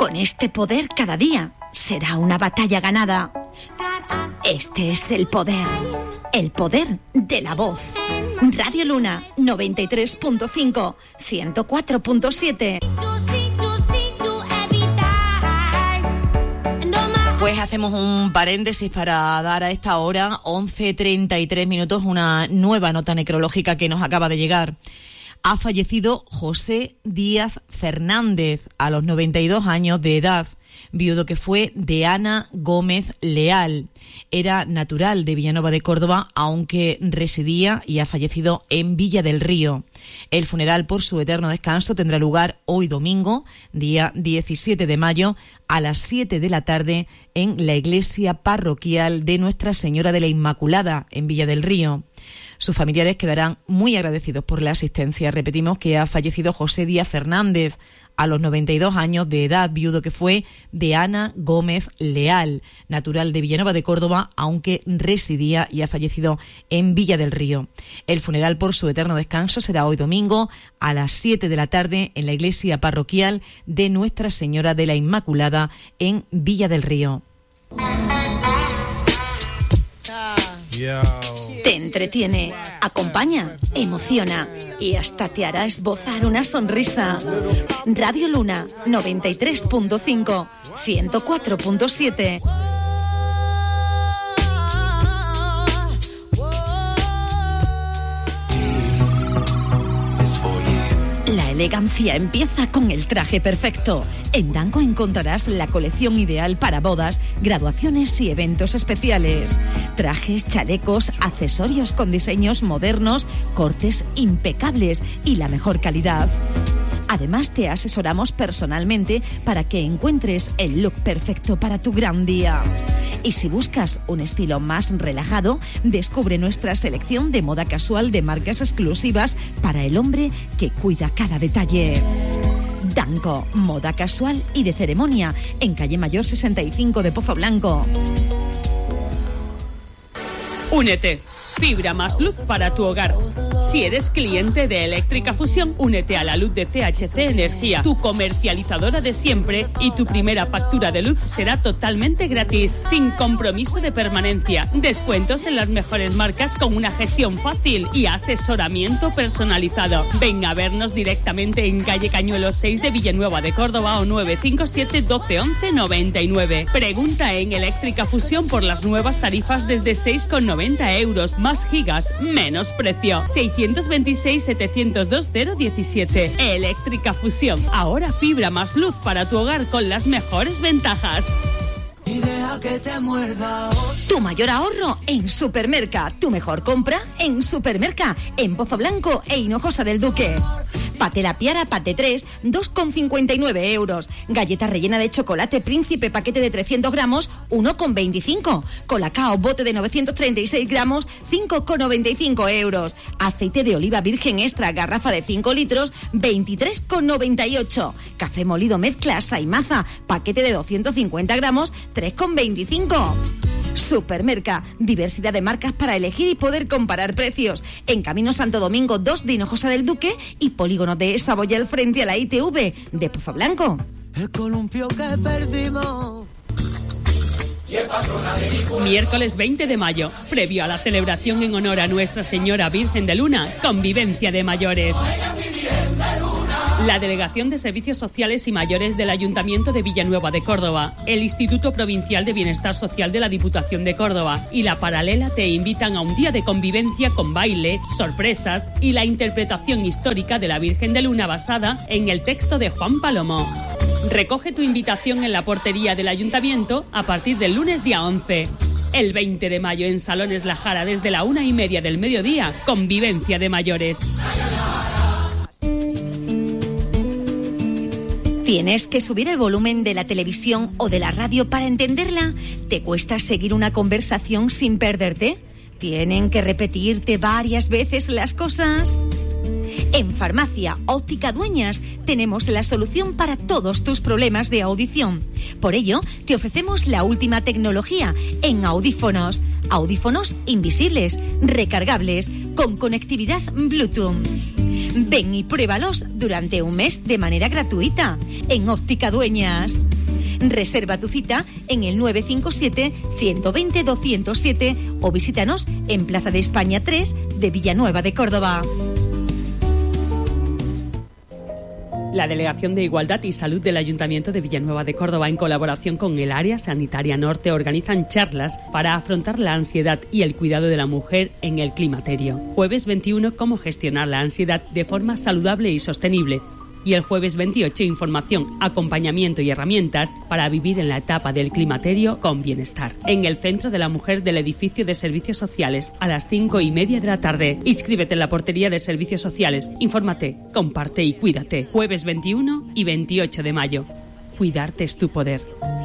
Con este poder cada día será una batalla ganada. Este es el poder de la voz. Radio Luna 93.5, 104.7. Pues hacemos un paréntesis para dar a esta hora, 11:33 minutos, una nueva nota necrológica que nos acaba de llegar. Ha fallecido José Díaz Fernández a los 92 años de edad, viudo que fue de Ana Gómez Leal. Era natural de Villanueva de Córdoba, aunque residía y ha fallecido en Villa del Río. El funeral por su eterno descanso tendrá lugar hoy domingo, día 17 de mayo, a las 7 de la tarde en la iglesia parroquial de Nuestra Señora de la Inmaculada, en Villa del Río. Sus familiares quedarán muy agradecidos por la asistencia. Repetimos que ha fallecido José Díaz Fernández a los 92 años de edad, viudo que fue de Ana Gómez Leal, natural de Villanueva de Córdoba, aunque residía y ha fallecido en Villa del Río. El funeral por su eterno descanso será hoy domingo a las 7 de la tarde en la iglesia parroquial de Nuestra Señora de la Inmaculada en Villa del Río. Te entretiene, acompaña, emociona y hasta te hará esbozar una sonrisa. Radio Luna 93.5, 104.7. La elegancia empieza con el traje perfecto. En Danco encontrarás la colección ideal para bodas, graduaciones y eventos especiales. Trajes, chalecos, accesorios con diseños modernos, cortes impecables y la mejor calidad. Además, te asesoramos personalmente para que encuentres el look perfecto para tu gran día. Y si buscas un estilo más relajado, descubre nuestra selección de moda casual de marcas exclusivas para el hombre que cuida cada detalle. Danco, moda casual y de ceremonia, en calle Mayor 65 de Pozo Blanco. Únete. Fibra más luz para tu hogar. Si eres cliente de Eléctrica Fusión, únete a la luz de CHC Energía, tu comercializadora de siempre, y tu primera factura de luz será totalmente gratis, sin compromiso de permanencia. Descuentos en las mejores marcas con una gestión fácil y asesoramiento personalizado. Ven a vernos directamente en calle Cañuelos 6 de Villanueva de Córdoba o 957 12 11 99. Pregunta en Eléctrica Fusión por las nuevas tarifas desde 6,90 euros. Más gigas, menos precio. 626-702-017. Eléctrica Fusión. Ahora fibra más luz para tu hogar con las mejores ventajas. Y deja que te muerda. Tu mayor ahorro en Supermerca. Tu mejor compra en Supermerca. En Pozo Blanco e Hinojosa del Duque. Pate la Piara, pate 3, 2,59 euros. Galleta rellena de chocolate Príncipe, paquete de 300 gramos, 1,25. Colacao, bote de 936 gramos, 5,95 euros. Aceite de oliva virgen extra, garrafa de 5 litros, 23,98. Café molido mezcla Saimaza, paquete de 250 gramos, 3,25. Supermerca, diversidad de marcas para elegir y poder comparar precios. En Camino Santo Domingo 2 de Hinojosa del Duque y Polígono de Saboyal frente a la ITV de Pozo Blanco. El columpio que perdimos. Miércoles 20 de mayo, previo a la celebración en honor a Nuestra Señora Virgen de Luna, convivencia de mayores. La Delegación de Servicios Sociales y Mayores del Ayuntamiento de Villanueva de Córdoba, el Instituto Provincial de Bienestar Social de la Diputación de Córdoba y La Paralela te invitan a un día de convivencia con baile, sorpresas y la interpretación histórica de la Virgen de Luna basada en el texto de Juan Palomo. Recoge tu invitación en la portería del Ayuntamiento a partir del lunes día 11. El 20 de mayo en Salones La Jara desde la 1:30 del mediodía, convivencia de mayores. ¿Tienes que subir el volumen de la televisión o de la radio para entenderla? ¿Te cuesta seguir una conversación sin perderte? ¿Tienen que repetirte varias veces las cosas? En Farmacia Óptica Dueñas tenemos la solución para todos tus problemas de audición. Por ello, te ofrecemos la última tecnología en audífonos. Audífonos invisibles, recargables, con conectividad Bluetooth. Ven y pruébalos durante un mes de manera gratuita en Óptica Dueñas. Reserva tu cita en el 957 120 207 o visítanos en Plaza de España 3 de Villanueva de Córdoba. La Delegación de Igualdad y Salud del Ayuntamiento de Villanueva de Córdoba, en colaboración con el Área Sanitaria Norte, organizan charlas para afrontar la ansiedad y el cuidado de la mujer en el climaterio. Jueves 21, cómo gestionar la ansiedad de forma saludable y sostenible. Y el jueves 28, información, acompañamiento y herramientas para vivir en la etapa del climaterio con bienestar. En el Centro de la Mujer del Edificio de Servicios Sociales, a las 5:30 de la tarde. Inscríbete en la portería de Servicios Sociales. Infórmate, comparte y cuídate. Jueves 21 y 28 de mayo. Cuidarte es tu poder.